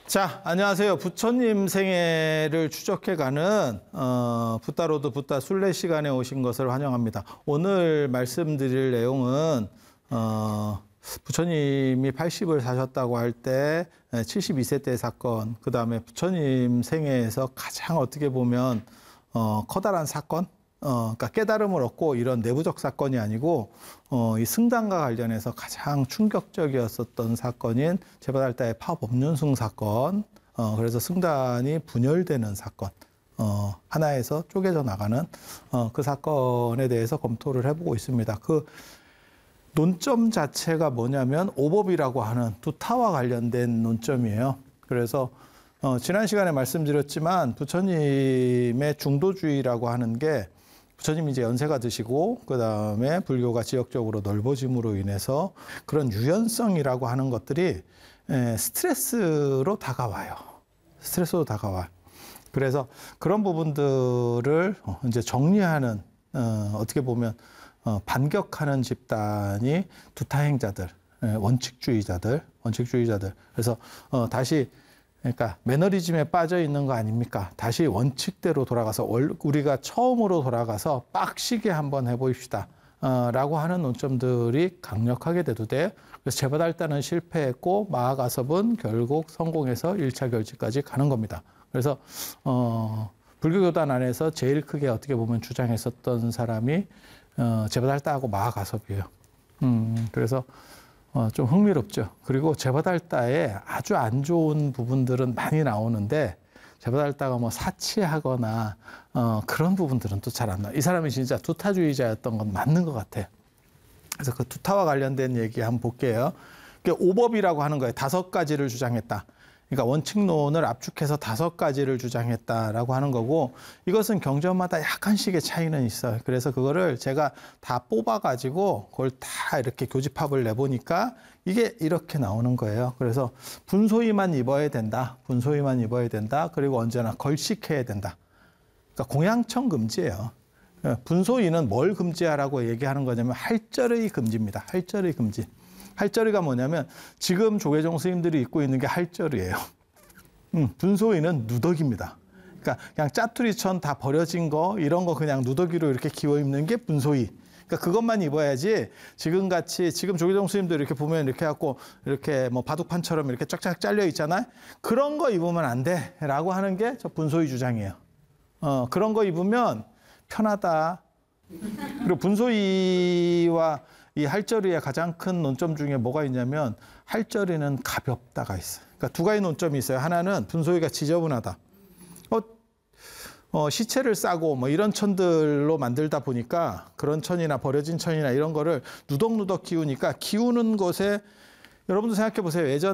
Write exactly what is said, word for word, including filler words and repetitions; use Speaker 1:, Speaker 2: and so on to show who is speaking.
Speaker 1: 자, 안녕하세요. 부처님 생애를 추적해가는 어, 붓다로드 붓다 순례 시간에 오신 것을 환영합니다. 오늘 말씀드릴 내용은 어, 부처님이 팔십을 사셨다고 할 때 칠십이 세 때 사건, 그 다음에 부처님 생애에서 가장 어떻게 보면 어, 커다란 사건, 어, 그러니까 깨달음을 얻고 이런 내부적 사건이 아니고 어, 이 승단과 관련해서 가장 충격적이었었던 사건인 제바달다의 파법륜승 사건. 어, 그래서 승단이 분열되는 사건, 어, 하나에서 쪼개져 나가는 어, 그 사건에 대해서 검토를 해보고 있습니다. 그 논점 자체가 뭐냐면 오법이라고 하는 두타와 관련된 논점이에요. 그래서 어, 지난 시간에 말씀드렸지만 부처님의 중도주의라고 하는 게 부처님이 이제 연세가 드시고 그 다음에 불교가 지역적으로 넓어짐으로 인해서 그런 유연성이라고 하는 것들이 스트레스로 다가와요. 스트레스로 다가와요. 그래서 그런 부분들을 이제 정리하는 어, 어떻게 보면 어, 반격하는 집단이 두타행자들, 원칙주의자들, 원칙주의자들. 그래서 어, 다시 그러니까 매너리즘에 빠져 있는 거 아닙니까? 다시 원칙대로 돌아가서 우리가 처음으로 돌아가서 빡시게 한번 해보십시다. 어, 라고 하는 논점들이 강력하게 대두돼요. 그래서 제바달다는 실패했고 마하가섭은 결국 성공해서 일 차 결지까지 가는 겁니다. 그래서 어, 불교교단 안에서 제일 크게 어떻게 보면 주장했었던 사람이 어, 제바달다하고 마하가섭이에요. 음, 그래서 어, 좀 흥미롭죠. 그리고 제바달다에 아주 안 좋은 부분들은 많이 나오는데 제바달다가 뭐 사치하거나 어, 그런 부분들은 또 잘 안 나와요. 이 사람이 진짜 두타주의자였던 건 맞는 것 같아요. 그래서 그 두타와 관련된 얘기 한번 볼게요. 오법이라고 하는 거예요. 다섯 가지를 주장했다. 그러니까 원칙론을 압축해서 다섯 가지를 주장했다라고 하는 거고, 이것은 경전마다 약간씩의 차이는 있어요. 그래서 그거를 제가 다 뽑아가지고 그걸 다 이렇게 교집합을 내보니까 이게 이렇게 나오는 거예요. 그래서 분소위만 입어야 된다. 분소위만 입어야 된다. 그리고 언제나 걸식해야 된다. 그러니까 공양청 금지예요. 분소위는 뭘 금지하라고 얘기하는 거냐면 할절의 금지입니다. 할절의 금지. 할절이가 뭐냐면 지금 조계종 스님들이 입고 있는 게 할절이에요. 음, 분소위는 누더기입니다. 그러니까 그냥 짜투리천 다 버려진 거 이런 거 그냥 누더기로 이렇게 기워 입는 게 분소위. 그러니까 그것만 입어야지 지금 같이 지금 조계종 스님들 이렇게 보면 이렇게 갖고 이렇게 뭐 바둑판처럼 이렇게 쫙쫙 잘려 있잖아요. 그런 거 입으면 안 돼라고 하는 게 저 분소위 주장이에요. 어, 그런 거 입으면 편하다. 그리고 분소위와 이 할절이의 가장 큰 논점 중에 뭐가 있냐면 할절이는 가볍다가 있어요. 그러니까 두 가지 논점이 있어요. 하나는 분소위가 지저분하다. 어, 어, 시체를 싸고 뭐 이런 천들로 만들다 보니까 그런 천이나 버려진 천이나 이런 거를 누덕누덕 기우니까 기우는 곳에 여러분도 생각해 보세요. 예전